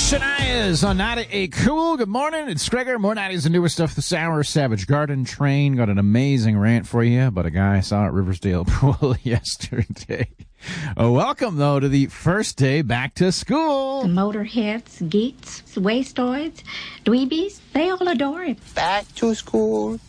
Shania's on 98 Cool. Good morning. It's Gregor. More 90s and newer stuff this hour. Savage Garden Train got an amazing rant for you about a guy I saw at Riversdale Pool yesterday. Welcome, though, to the first day back to school. Motorheads, geeks, wastoids, dweebies, they all adore him. Back to school,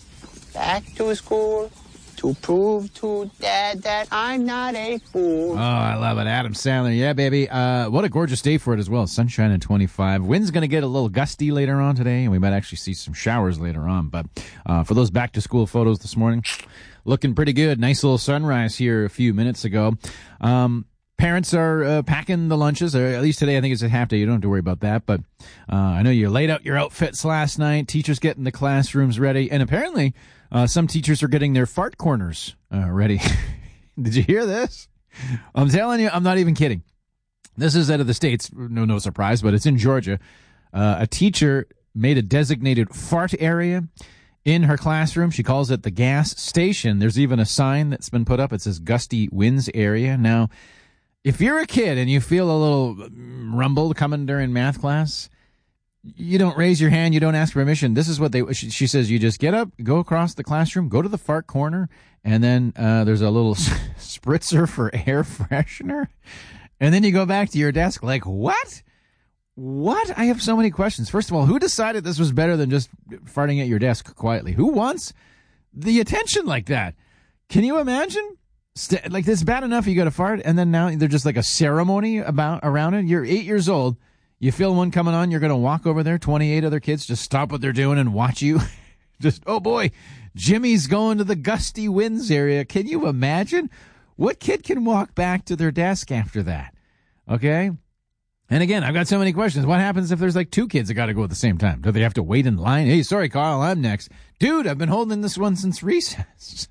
to prove to Dad that I'm not a fool. Oh, I love it. Adam Sandler. Yeah, baby. What a gorgeous day for it as well. Sunshine and 25. Wind's going to get a little gusty later on today, and we might actually see some showers later on. But for those back-to-school photos this morning, looking pretty good. Nice little sunrise here a few minutes ago. Parents are packing the lunches, or at least today. I think it's a half day. You don't have to worry about that. But I know you laid out your outfits last night. Teachers getting the classrooms ready. And apparently some teachers are getting their fart corners ready. Did you hear this? I'm telling you, I'm not even kidding. This is out of the States. No surprise, but it's in Georgia. A teacher made a designated fart area in her classroom. She calls it the gas station. There's even a sign that's been put up. It says Gusty Winds area. Now, if you're a kid and you feel a little rumble coming during math class, you don't raise your hand. You don't ask permission. This is what she says. You just get up, go across the classroom, go to the fart corner, and then there's a little spritzer for air freshener. And then you go back to your desk like, what? What? I have so many questions. First of all, who decided this was better than just farting at your desk quietly? Who wants the attention like that? Can you imagine? Like, this bad enough you got to fart, and then now they're just like a ceremony around it. You're 8 years old. You feel one coming on, you're going to walk over there, 28 other kids just stop what they're doing and watch you. Just, oh boy, Jimmy's going to the Gusty Winds area. Can you imagine? What kid can walk back to their desk after that? Okay? And again, I've got so many questions. What happens if there's like two kids that got to go at the same time? Do they have to wait in line? Hey, sorry, Carl, I'm next. Dude, I've been holding this one since recess.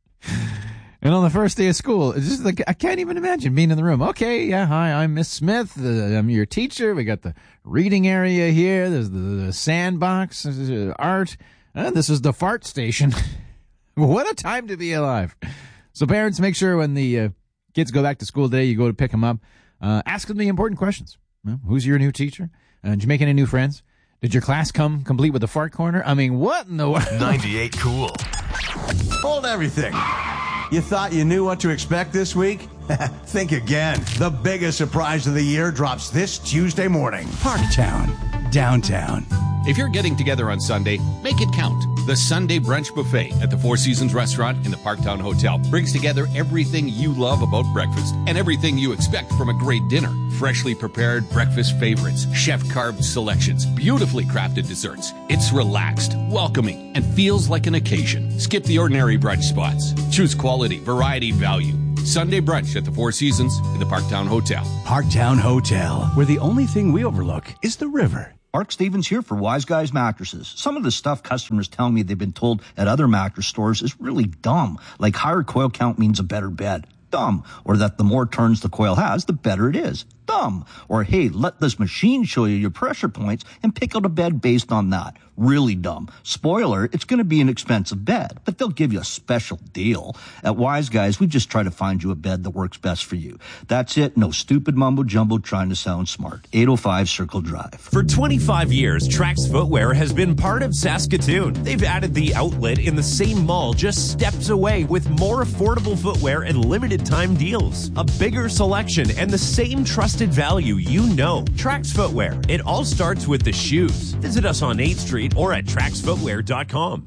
And on the first day of school, it's just like, I can't even imagine being in the room. Okay, yeah, hi, I'm Miss Smith. I'm your teacher. We got the reading area here. There's the sandbox, art. This is the fart station. What a time to be alive. So parents, make sure when the kids go back to school today, you go to pick them up. Ask them the important questions. Well, who's your new teacher? Did you make any new friends? Did your class come complete with a fart corner? I mean, what in the world? 98 Cool. Hold everything. You thought you knew what to expect this week? Think again. The biggest surprise of the year drops this Tuesday morning. Parktown, downtown. If you're getting together on Sunday, make it count. The Sunday Brunch Buffet at the Four Seasons Restaurant in the Parktown Hotel brings together everything you love about breakfast and everything you expect from a great dinner. Freshly prepared breakfast favorites, chef-carved selections, beautifully crafted desserts. It's relaxed, welcoming, and feels like an occasion. Skip the ordinary brunch spots. Choose quality, variety, value. Sunday brunch at the Four Seasons in the Parktown Hotel. Parktown Hotel, where the only thing we overlook is the river. Mark Stevens here for Wise Guys Mattresses. Some of the stuff customers tell me they've been told at other mattress stores is really dumb, like higher coil count means a better bed. Dumb. Or that the more turns the coil has, the better it is. Dumb. Or, hey, let this machine show you your pressure points and pick out a bed based on that. Really dumb. Spoiler, it's going to be an expensive bed, but they'll give you a special deal. At Wise Guys, we just try to find you a bed that works best for you. That's it. No stupid mumbo-jumbo trying to sound smart. 805 Circle Drive. For 25 years, Trax Footwear has been part of Saskatoon. They've added the outlet in the same mall just steps away with more affordable footwear and limited time deals. A bigger selection and the same trusted value you know. Trax Footwear. It all starts with the shoes. Visit us on 8th Street or at traxfootwear.com.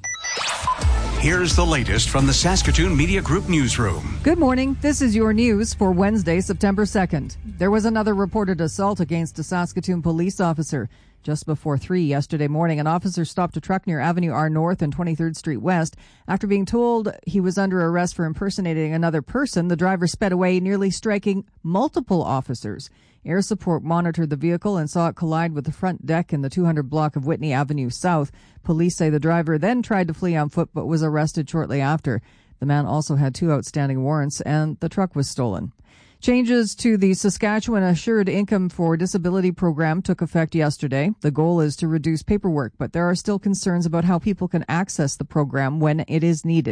Here's the latest from the Saskatoon Media Group newsroom. Good morning. This is your news for Wednesday, September 2nd. There was another reported assault against a Saskatoon police officer. Just before 3 yesterday morning, an officer stopped a truck near Avenue R North and 23rd Street West. After being told he was under arrest for impersonating another person, the driver sped away, nearly striking multiple officers. Air support monitored the vehicle and saw it collide with the front deck in the 200 block of Whitney Avenue South. Police say the driver then tried to flee on foot but was arrested shortly after. The man also had 2 outstanding warrants and the truck was stolen. Changes to the Saskatchewan Assured Income for Disability program took effect yesterday. The goal is to reduce paperwork, but there are still concerns about how people can access the program when it is needed.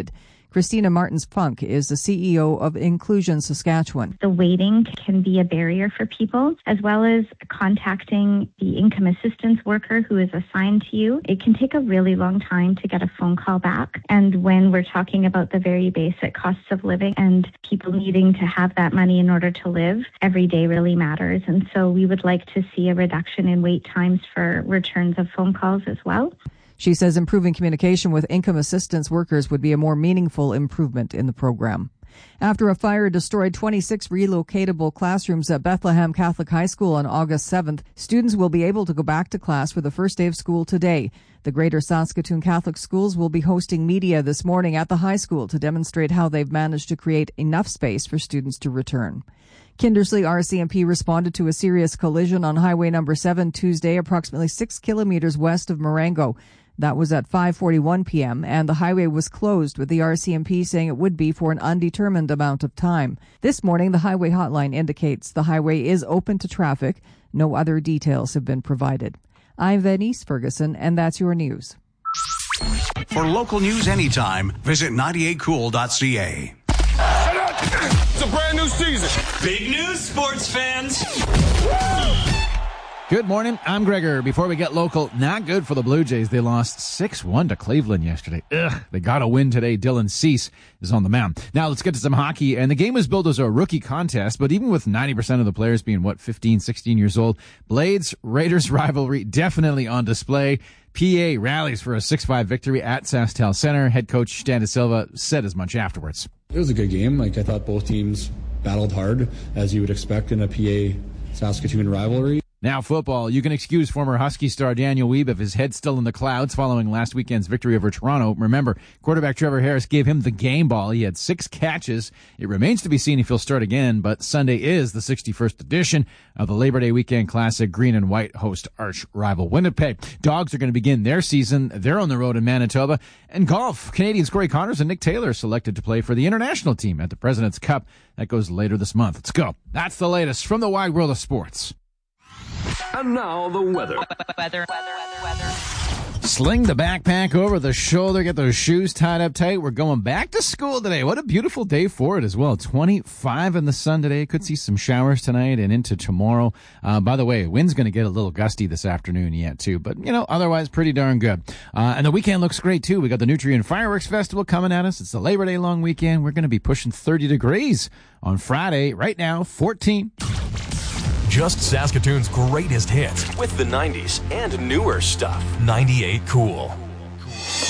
Christina Martins-Funk is the CEO of Inclusion Saskatchewan. The waiting can be a barrier for people, as well as contacting the income assistance worker who is assigned to you. It can take a really long time to get a phone call back. And when we're talking about the very basic costs of living and people needing to have that money in order to live, every day really matters. And so we would like to see a reduction in wait times for returns of phone calls as well. She says improving communication with income assistance workers would be a more meaningful improvement in the program. After a fire destroyed 26 relocatable classrooms at Bethlehem Catholic High School on August 7th, students will be able to go back to class for the first day of school today. The Greater Saskatoon Catholic Schools will be hosting media this morning at the high school to demonstrate how they've managed to create enough space for students to return. Kindersley RCMP responded to a serious collision on Highway number 7 Tuesday, approximately 6 kilometers west of Marengo. That was at 5:41 p.m., and the highway was closed, with the RCMP saying it would be for an undetermined amount of time. This morning, the highway hotline indicates the highway is open to traffic. No other details have been provided. I'm Venice Ferguson, and that's your news. For local news anytime, visit 98cool.ca. It's a brand new season. Big news, sports fans. Good morning, I'm Gregor. Before we get local, not good for the Blue Jays. They lost 6-1 to Cleveland yesterday. They got a win today. Dylan Cease is on the mound. Now let's get to some hockey. And the game was billed as a rookie contest, but even with 90% of the players being, 15, 16 years old, Blades-Raiders rivalry definitely on display. PA rallies for a 6-5 victory at SaskTel Center. Head coach Stan De Silva said as much afterwards. It was a good game. I thought both teams battled hard, as you would expect in a PA-Saskatoon rivalry. Now football. You can excuse former Husky star Daniel Weeb if his head's still in the clouds following last weekend's victory over Toronto. Remember, quarterback Trevor Harris gave him the game ball. He had 6 catches. It remains to be seen if he'll start again, but Sunday is the 61st edition of the Labor Day Weekend Classic. Green and white host arch rival Winnipeg. Dogs are going to begin their season. They're on the road in Manitoba. And golf. Canadians Corey Connors and Nick Taylor selected to play for the international team at the President's Cup. That goes later this month. Let's go. That's the latest from the wide world of sports. And now the weather. Sling the backpack over the shoulder, get those shoes tied up tight. We're going back to school today. What a beautiful day for it as well. 25 in the sun today. Could see some showers tonight and into tomorrow. By the way, wind's going to get a little gusty this afternoon yet too, but otherwise pretty darn good. And the weekend looks great too. We got the Nutrien Fireworks Festival coming at us. It's the Labor Day long weekend. We're going to be pushing 30 degrees on Friday. Right now, 14. Just Saskatoon's greatest hits with the 90s and newer stuff. 98 Cool.